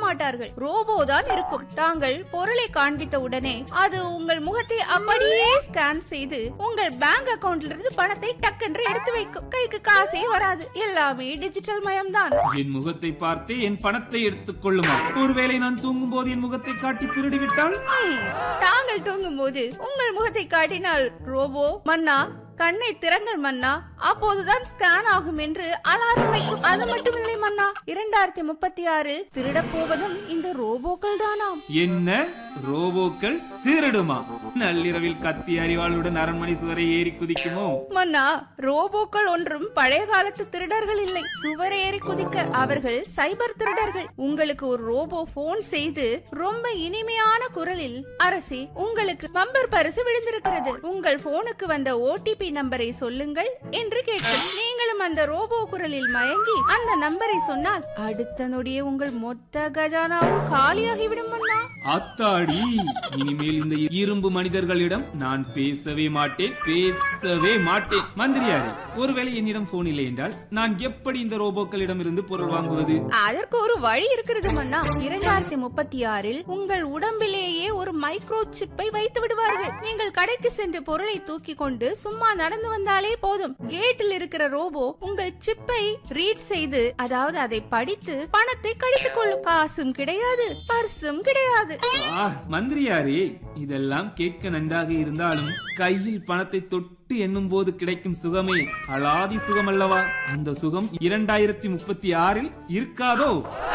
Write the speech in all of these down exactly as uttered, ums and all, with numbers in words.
மாட்டார்கள், ரோபோ தான் இருக்கும். தாங்கள் பொருளை காண்பித்த உடனே அது உங்கள் முகத்தை அப்படியே ஸ்கேன் செய்து உங்கள் பேங்க் அக்கவுண்ட்ல இருந்து பணத்தை டக்கென்று எடுத்து வைக்கும். கைக்கு காசே வராது, எல்லாமே டிஜிட்டல் மயம்தான். என் முகத்தை பார்த்து என் பணத்தை எடுத்துக் கொள்ளுமா? ஒருவேளை நான் தூங்கும் போது என் முகத்தை காட்டி திருடிவிட்டால்? தாங்கள் தூங்கும் போது உங்கள் முகத்தை காட்டினால் ரோபோ மன்னா கண்ணை திறங்கள் மன்னா, அப்போதுதான் ஸ்கேன் ஆகும் என்று அலாரம் வைக்கும். அது மட்டுமில்லை மன்னா, இரண்டாயிரத்தி முப்பத்தி ஆறில் திருட போவதும் இந்த ரோபோக்கள் தானாம். என்ன ரோபோக்கள் திருடுமா? நள்ளிரவில் கத்தி அறிவாளுடன் அரண்மனை சுவரை ஏறி குதிக்குமோ? மன்னா, ரோபோக்கள் ஒன்றும் பழைய காலத்து திருடர்கள் இல்லை. சுவரை ஏறி குதிக்க அவர்கள் சைபர் திருடர்கள். உங்களுக்கு ஒரு ரோபோ போன் செய்து ரொம்ப இனிமையான குரலில், அரசி உங்களுக்கு பம்பர் பரிசு விழுந்திருக்கிறது, உங்கள் போனுக்கு வந்த ஓடிபி நம்பரை சொல்லுங்கள் என்று கேட்கும். நீங்களும் அந்த ரோபோ குரலில் மயங்கி அந்த நம்பரை சொன்னால் அடுத்த நொடியே உங்கள் மொத்த கஜானாவும் காலியாகிவிடும் மன்னா. அத்தாடி, இனிமேல் இந்த இரும்பு மனிதர்களிடம் நான் பேசவே மாட்டேன், பேசவே மாட்டேன். மந்திரியாரே, ஒருவேளை என்னிடம் போன் இல்லை என்றால் நான் எப்படி இந்த ரோபோக்களிடம் இருந்து பொருள் வாங்குவது? அதற்கு ஒரு வழி இருக்கிறது மன்னா. இரண்டாயிரத்தி முப்பத்தி ஆறில் உங்கள் உடம்பிலேயே ஒரு மைக்ரோ சிப்பை வைத்து விடுவார்கள். நீங்கள் கடைக்கு சென்று பொருளை தூக்கி கொண்டு சும்மா நடந்து வந்தாலே போதும், கேட்டில் இருக்கிற ரோபோ உங்கள் சிப்பை ரீட் செய்து, அதாவது அதை படித்து பணத்தை கழித்துக் கொள்ளும். காசும் கிடையாது, பர்சும் கிடையாது. மந்திரியாரே, இதெல்லாம் கேட்க நன்றாக இருந்தாலும் கையில் பணத்தை தொட்டு எண்ணும் போது கிடைக்கும் சுகமே அலாதி சுகம் அல்லவா? அந்த சுகம் இரண்டாயிரத்தி முப்பத்தி ஆறில் இருக்காதோ?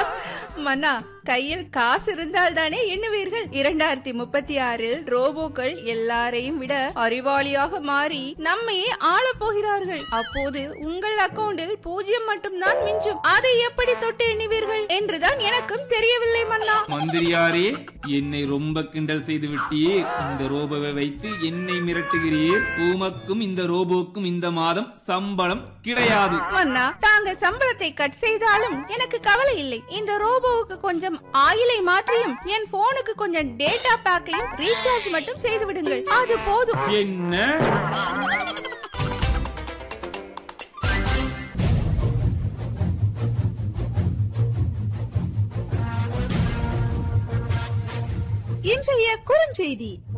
மன்னா, கையில் காசு இருந்தால் தானே எண்ணுவீர்கள். இரண்டாயிரத்தி முப்பத்தி ஆறில் ரோபோக்கள் எல்லாரையும் விட அறிவாளியாக மாறி நம்மையே ஆள போகிறார்கள். அப்போது உங்கள் அக்கவுண்டில் பூஜ்ஜியம் மட்டும் தான் மிஞ்சும். அதை எப்படி தொட்டு எண்ணுவீர்கள் என்றுதான் எனக்கும் தெரியவில்லை மன்னா. மந்திரியாரே, என்னை ரொம்ப கிண்டல் செய்து விட்டீர். இந்த ரோபோவை வைத்து என்னை மிரட்டுகிறீர். உமக்கும் இந்த ரோபோக்கும் இந்த மாதம் சம்பளம் கிடையாது. மன்னா, தாங்கள் சம்பளத்தை கட் செய்தாலும் எனக்கு கவலை இல்லை. இந்த ரோபோவுக்கு கொஞ்சம் ஆயிலை மாற்றியும் என் போனுக்கு கொஞ்சம் டேட்டா பேக்கையும் ரீசார்ஜ் மட்டும் செய்து விடுங்கள், அது போதும். என்ன? இன்றைய குறுஞ்செய்தி.